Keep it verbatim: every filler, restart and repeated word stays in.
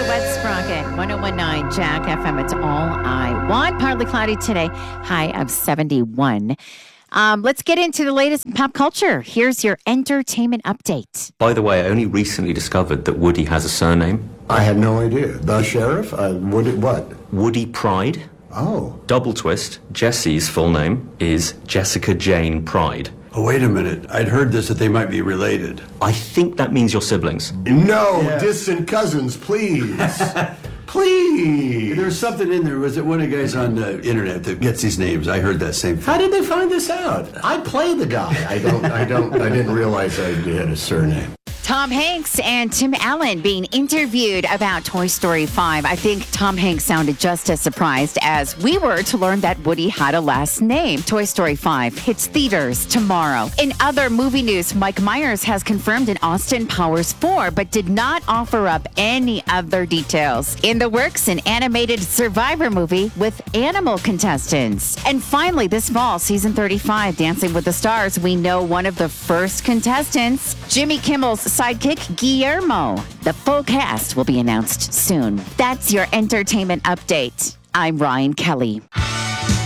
the Wet Sprocket, one oh one point nine Jack F M. It's all I want. Partly cloudy today, high of seventy-one. Um, let's get into the latest in pop culture. Here's your entertainment update. By the way, I only recently discovered that Woody has a surname. I had no idea. The sheriff? Uh, Woody, what? Woody Pride. Oh. Double twist, Jessie's full name is Jessica Jane Pride. Oh, wait a minute. I'd heard this, that they might be related. I think that means you're siblings. No, Yeah. distant cousins, please. Please. There's something in there. Was it one of the guys on the internet that gets these names? I heard that same thing. How did they find this out? I play the guy. I don't, I don't, I didn't realize I had a surname. Tom Hanks and Tim Allen being interviewed about Toy Story five. I think Tom Hanks sounded just as surprised as we were to learn that Woody had a last name. Toy Story five hits theaters tomorrow. In other movie news, Mike Myers has confirmed in Austin Powers four, but did not offer up any other details. In the works, an animated Survivor movie with animal contestants. And finally, this fall, season thirty-five, Dancing with the Stars, we know one of the first contestants, Jimmy Kimmel's sidekick, Guillermo. The full cast will be announced soon. That's your entertainment update. I'm Ryan Kelly.